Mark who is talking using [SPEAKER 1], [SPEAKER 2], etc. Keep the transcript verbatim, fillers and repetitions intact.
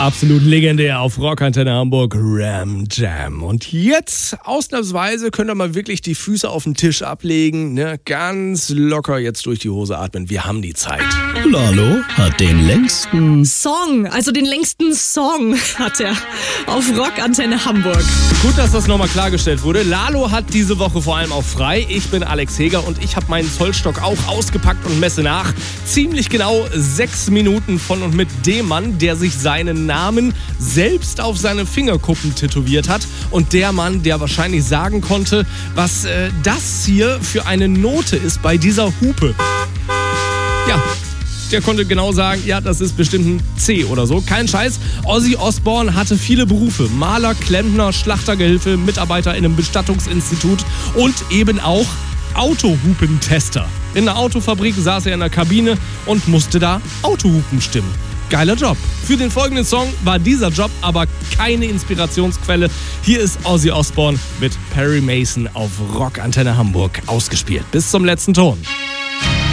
[SPEAKER 1] Absolut legendär auf Rockantenne Hamburg, Ram Jam. Und jetzt, ausnahmsweise, könnt ihr mal wirklich die Füße auf den Tisch ablegen, ne? Ganz locker jetzt durch die Hose atmen. Wir haben die Zeit.
[SPEAKER 2] Lalo hat den längsten
[SPEAKER 3] Song, also den längsten Song hat er auf Rockantenne Hamburg.
[SPEAKER 1] Gut, dass das nochmal klargestellt wurde. Lalo hat diese Woche vor allem auch frei. Ich bin Alex Heger und ich habe meinen Zollstock auch ausgepackt und messe nach. Ziemlich genau sechs Minuten von und mit dem Mann, der sich seinen Namen selbst auf seine Fingerkuppen tätowiert hat. Und der Mann, der wahrscheinlich sagen konnte, was äh, das hier für eine Note ist bei dieser Hupe. Ja, der konnte genau sagen, ja, das ist bestimmt ein C oder so. Kein Scheiß. Ozzy Osbourne hatte viele Berufe. Maler, Klempner, Schlachtergehilfe, Mitarbeiter in einem Bestattungsinstitut und eben auch Autohupentester. In der Autofabrik saß er in der Kabine und musste da Autohupen stimmen. Geiler Job. Für den folgenden Song war dieser Job aber keine Inspirationsquelle. Hier ist Ozzy Osbourne mit Perry Mason auf Rockantenne Hamburg ausgespielt. Bis zum letzten Ton.